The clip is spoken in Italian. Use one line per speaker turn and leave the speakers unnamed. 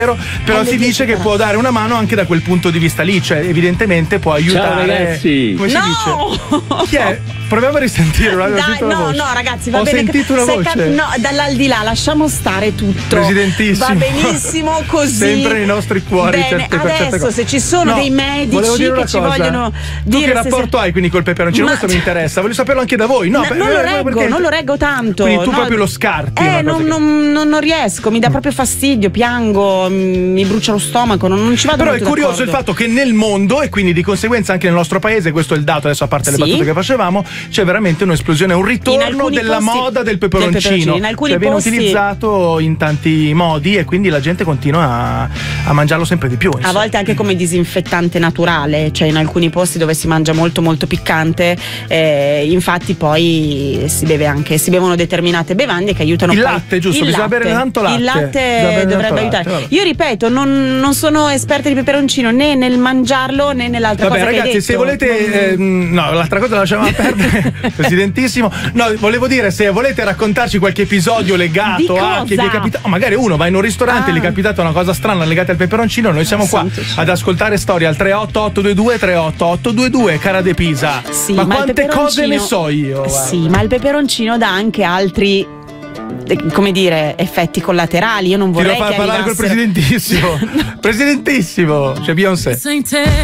però si dice che può dare una mano anche da quel punto di vista lì, cioè evidentemente può aiutare.
Ciao ragazzi.
Come si dice? Chi è? Proviamo a risentire,
no, ragazzi, va
Ho
bene.
Sentito una voce.
No, dall'aldilà lasciamo stare tutto.
Presidentissimo.
Va benissimo così.
Sempre nei nostri cuori.
Bene, adesso se ci sono dei medici che ci vogliono dire.
Tu che rapporto hai quindi col peperoncino? Questo mi interessa, voglio saperlo anche da voi. No,
non lo reggo tanto.
Quindi tu proprio lo scarti.
Non riesco, mi dà proprio fastidio, piango, mi brucia lo stomaco, non ci vado.
Però è curioso il fatto che nel mondo, e quindi di conseguenza anche nel nostro paese, questo è il dato, adesso a parte le battute che facevamo, c'è veramente un'esplosione, un ritorno della moda del peperoncino.
In alcuni
viene
posti
utilizzato in tanti modi e quindi la gente continua a mangiarlo sempre di più.
A volte anche come disinfettante naturale, cioè in alcuni posti dove si mangia molto molto piccante, infatti poi si bevono determinate bevande che aiutano.
Il latte, giusto? Bisogna bere tanto latte.
Il latte dovrebbe aiutare. Io ripeto, non sono esperta di peperoncino né nel mangiarlo né nell'altra cosa.
Vabbè ragazzi, se volete no, l'altra cosa la lasciamo a perdere. Presidentissimo. No, volevo dire, se volete raccontarci qualche episodio legato a che vi è capitato, magari uno va in un ristorante e gli è capitata una cosa strana legata al peperoncino, noi siamo qua ad ascoltare storie al 38822 38822, cara De Pisa.
Sì,
ma quante cose ne so io.
Sì, ma il peperoncino dà anche altri, come dire, effetti collaterali. Io non vorrei
parlare col presidentissimo. Presidentissimo, c'è Beyoncé.